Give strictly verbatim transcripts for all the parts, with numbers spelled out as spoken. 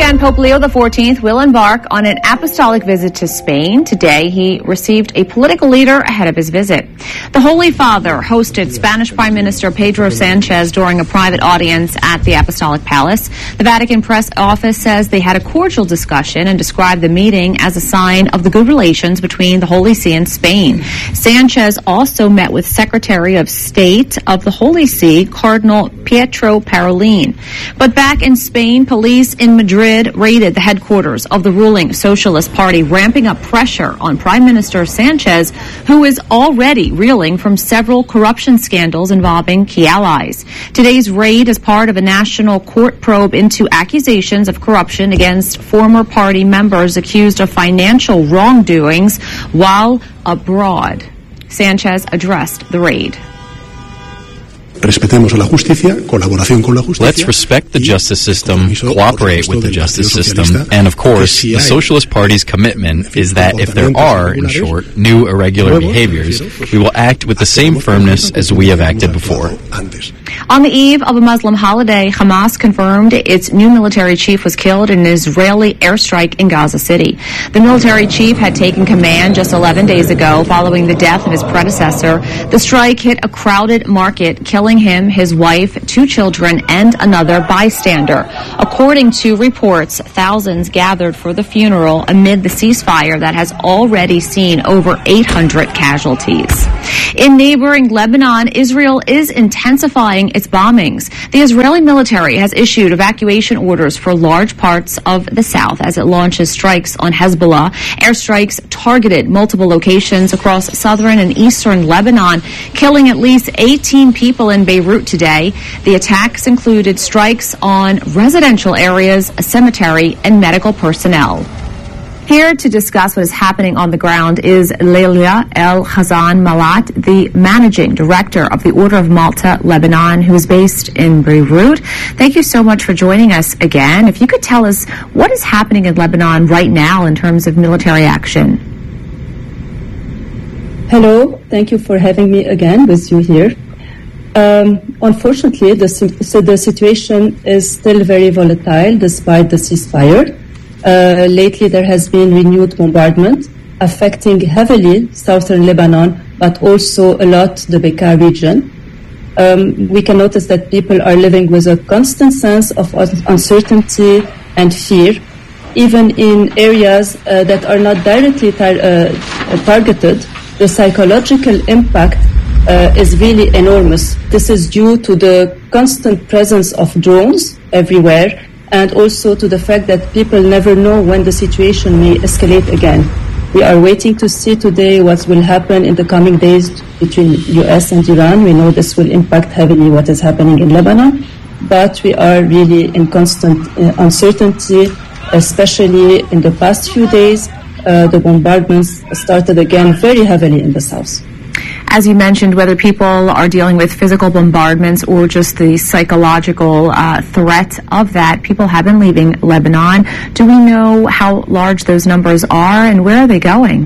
And Pope Leo the fourteenth will embark on an apostolic visit to Spain. Today, he received a political leader ahead of his visit. The Holy Father hosted Spanish Prime Minister Pedro Sanchez during a private audience at the Apostolic Palace. The Vatican press office says they had a cordial discussion and described the meeting as a sign of the good relations between the Holy See and Spain. Sanchez also met with Secretary of State of the Holy See, Cardinal Pietro Parolin. But back in Spain, police in Madrid raided the headquarters of the ruling Socialist Party, ramping up pressure on Prime Minister Sanchez, who is already reeling from several corruption scandals involving key allies. Today's raid is part of a national court probe into accusations of corruption against former party members accused of financial wrongdoings while abroad. Sanchez addressed the raid. Respetemos la justicia, colaboración con la justicia. Let's respect the justice system, cooperate with the justice system, and of course, the Socialist Party's commitment is that if there are, in short, new irregular behaviors, we will act with the same firmness as we have acted before. On the eve of a Muslim holiday, Hamas confirmed its new military chief was killed in an Israeli airstrike in Gaza City. The military chief had taken command just eleven days ago following the death of his predecessor. The strike hit a crowded market, killing him, his wife, two children, and another bystander. According to reports, thousands gathered for the funeral amid the ceasefire that has already seen over eight hundred casualties. In neighboring Lebanon, Israel is intensifying its bombings. The Israeli military has issued evacuation orders for large parts of the south as it launches strikes on Hezbollah. Airstrikes targeted multiple locations across southern and eastern Lebanon, killing at least eighteen people in Beirut today. The attacks included strikes on residential areas, a cemetery, and medical personnel. Here to discuss what is happening on the ground is Leila El Khazan Malat, the managing director of the Order of Malta, Lebanon, who is based in Beirut. Thank you so much for joining us again. If you could tell us what is happening in Lebanon right now in terms of military action. Hello, thank you for having me again with you here. Um, unfortunately, the, so the situation is still very volatile despite the ceasefire. Uh, lately, there has been renewed bombardment affecting heavily southern Lebanon, but also a lot the Bekaa region. Um, we can notice that people are living with a constant sense of uncertainty and fear, even in areas uh, that are not directly tar- uh, targeted. The psychological impact uh, is really enormous. This is due to the constant presence of drones everywhere, and also to the fact that people never know when the situation may escalate again. We are waiting to see today what will happen in the coming days between U S and Iran. We know this will impact heavily what is happening in Lebanon, but we are really in constant uh, uncertainty, especially in the past few days. Uh, the bombardments started again very heavily in the south. As you mentioned, whether people are dealing with physical bombardments or just the psychological uh, threat of that, people have been leaving Lebanon. Do we know how large those numbers are and where are they going?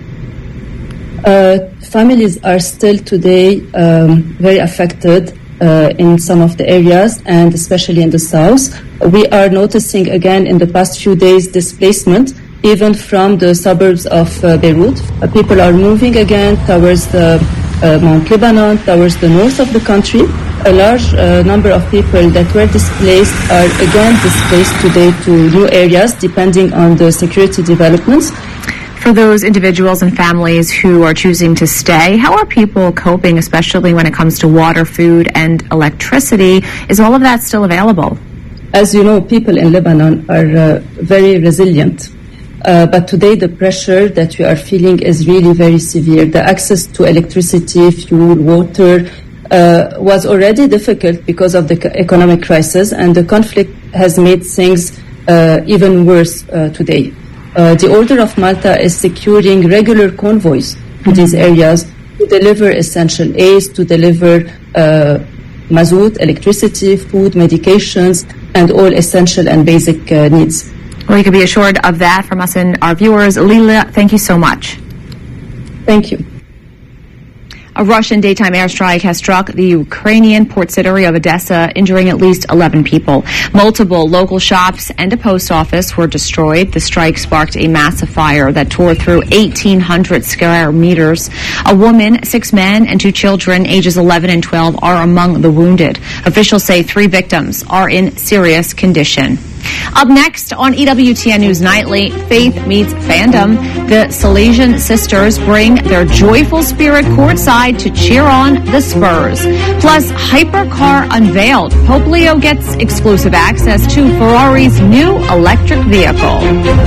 Uh, families are still today um, very affected uh, in some of the areas, and especially in the south. We are noticing again in the past few days displacement even from the suburbs of uh, Beirut. Uh, people are moving again towards the uh, Mount Lebanon, towards the north of the country. A large uh, number of people that were displaced are again displaced today to new areas, depending on the security developments. For those individuals and families who are choosing to stay, how are people coping, especially when it comes to water, food, and electricity? Is all of that still available? As you know, people in Lebanon are uh, very resilient. Uh, but today the pressure that we are feeling is really very severe. The access to electricity, fuel, water uh, was already difficult because of the economic crisis, and the conflict has made things uh, even worse uh, today. Uh, the Order of Malta is securing regular convoys to these areas to deliver essential aids, to deliver uh, mazout, electricity, food, medications, and all essential and basic uh, needs. Well, you can be assured of that from us and our viewers. Leila, thank you so much. Thank you. A Russian daytime airstrike has struck the Ukrainian port city of Odessa, injuring at least eleven people. Multiple local shops and a post office were destroyed. The strike sparked a massive fire that tore through eighteen hundred square meters. A woman, six men, and two children, ages eleven and twelve, are among the wounded. Officials say three victims are in serious condition. Up next on E W T N News Nightly, Faith Meets Fandom. The Salesian sisters bring their joyful spirit courtside to cheer on the Spurs. Plus, Hypercar unveiled. Pope Leo gets exclusive access to Ferrari's new electric vehicle.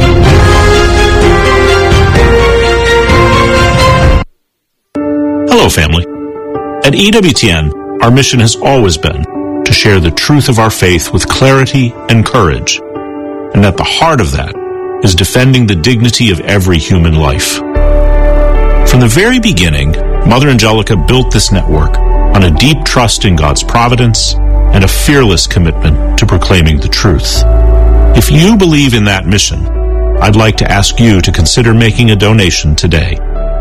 Hello, family. At E W T N, our mission has always been to share the truth of our faith with clarity and courage. And at the heart of that is defending the dignity of every human life. From the very beginning, Mother Angelica built this network on a deep trust in God's providence and a fearless commitment to proclaiming the truth. If you believe in that mission, I'd like to ask you to consider making a donation today.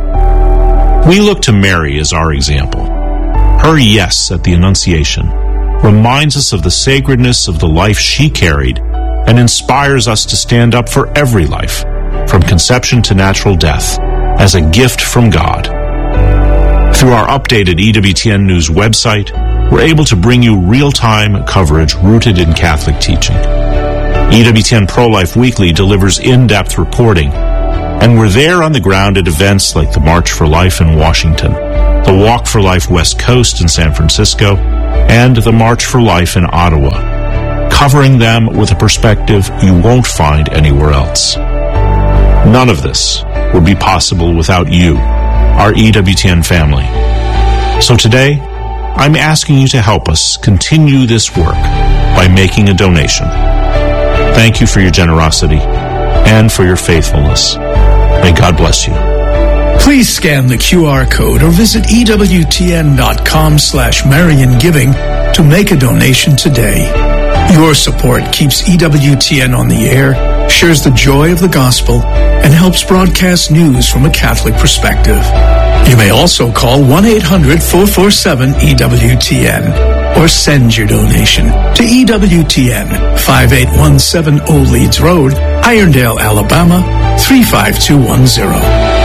We look to Mary as our example. Her yes at the Annunciation reminds us of the sacredness of the life she carried and inspires us to stand up for every life, from conception to natural death, as a gift from God. Through our updated E W T N News website, we're able to bring you real-time coverage rooted in Catholic teaching. E W T N Pro-Life Weekly delivers in-depth reporting, and we're there on the ground at events like the March for Life in Washington, the Walk for Life West Coast in San Francisco, and the March for Life in Ottawa, covering them with a perspective you won't find anywhere else. None of this would be possible without you, our E W T N family. So today, I'm asking you to help us continue this work by making a donation. Thank you for your generosity and for your faithfulness. May God bless you. Please scan the Q R code or visit E W T N dot com slash Marian Giving to make a donation today. Your support keeps E W T N on the air, shares the joy of the gospel, and helps broadcast news from a Catholic perspective. You may also call one eight hundred four four seven E W T N or send your donation to E W T N, five eight one seven Old Leeds Road, Irondale, Alabama, three five two one zero.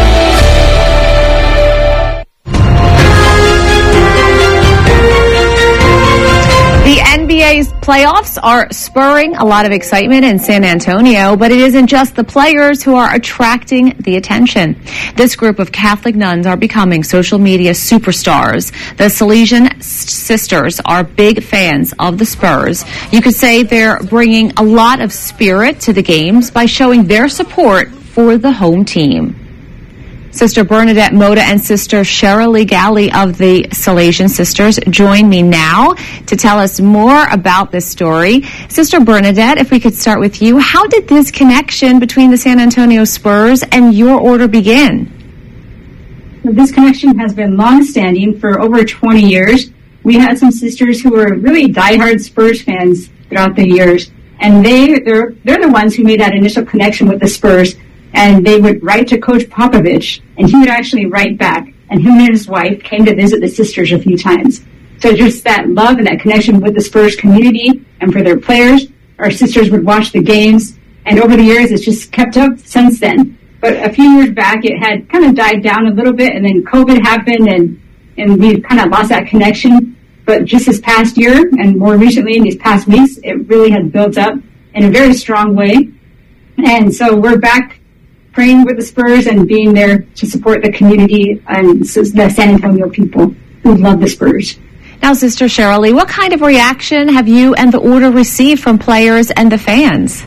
The N B A's playoffs are spurring a lot of excitement in San Antonio, but it isn't just the players who are attracting the attention. This group of Catholic nuns are becoming social media superstars. The Salesian sisters are big fans of the Spurs. You could say they're bringing a lot of spirit to the games by showing their support for the home team. Sister Bernadette Moda and Sister Cheryl Galley of the Salesian Sisters join me now to tell us more about this story. Sister Bernadette, if we could start with you, how did this connection between the San Antonio Spurs and your order begin? This connection has been long-standing for over twenty years. We had some sisters who were really diehard Spurs fans throughout the years, and they, they're, they're the ones who made that initial connection with the Spurs. And they would write to Coach Popovich, and he would actually write back. And him and his wife came to visit the sisters a few times. So just that love and that connection with the Spurs community and for their players, our sisters would watch the games. And over the years, it's just kept up since then. But a few years back, it had kind of died down a little bit, and then COVID happened, and, and we kind of lost that connection. But just this past year, and more recently in these past weeks, it really has built up in a very strong way. And so we're back praying with the Spurs and being there to support the community and the San Antonio people who love the Spurs. Now, Sister Cheryl, what kind of reaction have you and the order received from players and the fans?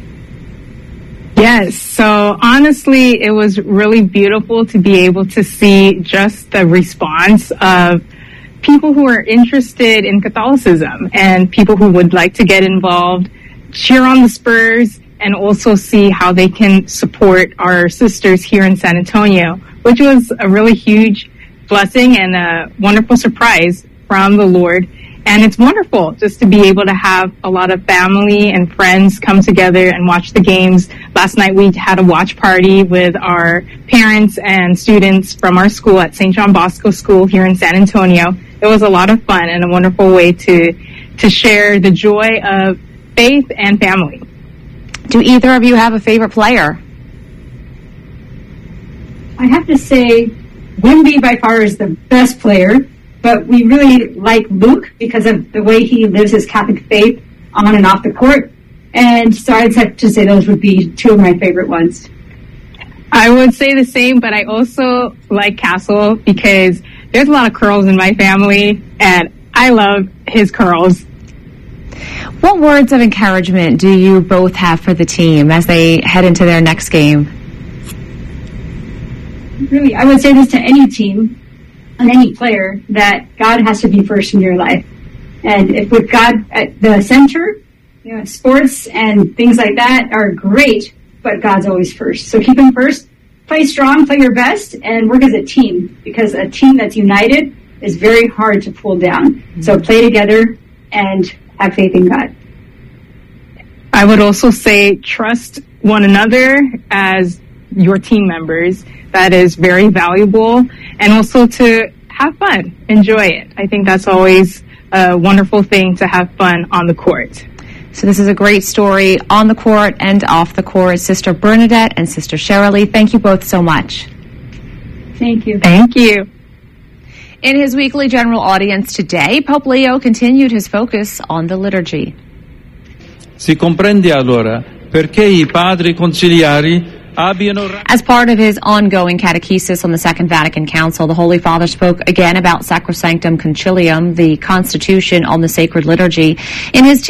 Yes, so honestly, it was really beautiful to be able to see just the response of people who are interested in Catholicism and people who would like to get involved, cheer on the Spurs, and also see how they can support our sisters here in San Antonio, which was a really huge blessing and a wonderful surprise from the Lord. And it's wonderful just to be able to have a lot of family and friends come together and watch the games. Last night we had a watch party with our parents and students from our school at Saint John Bosco School here in San Antonio. It was a lot of fun and a wonderful way to to share the joy of faith and family. Do either of you have a favorite player? I have to say, Wemby by far is the best player, but we really like Luke because of the way he lives his Catholic faith on and off the court. And so I'd have to say those would be two of my favorite ones. I would say the same, but I also like Castle because there's a lot of curls in my family, and I love his curls. What words of encouragement do you both have for the team as they head into their next game? Really, I would say this to any team and any player, that God has to be first in your life. And if with God at the center, you know, sports and things like that are great, but God's always first. So keep him first, play strong, play your best, and work as a team, because a team that's united is very hard to pull down. Mm-hmm. So play together and have faith in God. I would also say trust one another as your team members. That is very valuable. And also to have fun, enjoy it. I think that's always a wonderful thing, to have fun on the court. So this is a great story on the court and off the court. Sister Bernadette and Sister Shirley, thank you both so much. Thank you. Thank you. In his weekly general audience today, Pope Leo continued his focus on the liturgy. Si comprende allora perché I padri conciliari abbiano... As part of his ongoing catechesis on the Second Vatican Council, the Holy Father spoke again about Sacrosanctum Concilium, the constitution on the sacred liturgy. In his